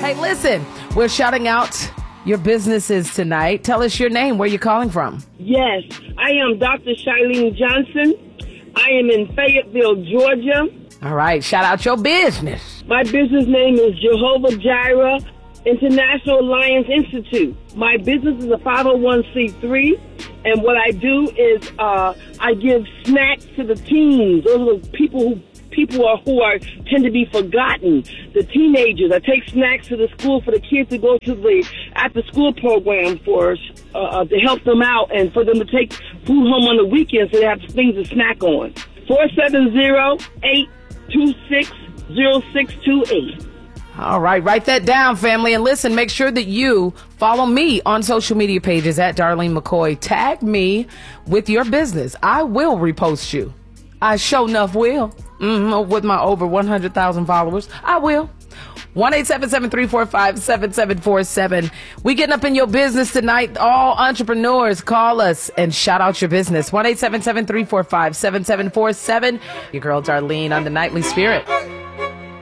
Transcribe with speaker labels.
Speaker 1: Hey, listen, we're shouting out your businesses tonight. Tell us your name, where you're calling from.
Speaker 2: Yes, I am Dr. Shailene Johnson. I am in Fayetteville, Georgia.
Speaker 1: All right, shout out your business.
Speaker 2: My business name is Jehovah Jireh International Alliance Institute. My business is a 501c3, and what I do is I give snacks to the teens. Those are the people who tend to be forgotten. The teenagers. I take snacks to the school for the kids to go to the after-school program for to help them out and for them to take food home on the weekends so they have things to snack on. 470-826-0628.
Speaker 1: All right, write that down, family. And listen, make sure that you follow me on social media pages at Darlene McCoy. Tag me with your business. I will repost you. I sure enough will. With my over 100,000 followers, I will. 1-877-345-7747. We getting up in your business tonight. All entrepreneurs, call us and shout out your business. 1-877-345-7747. Your girl Darlene on the Nightly Spirit.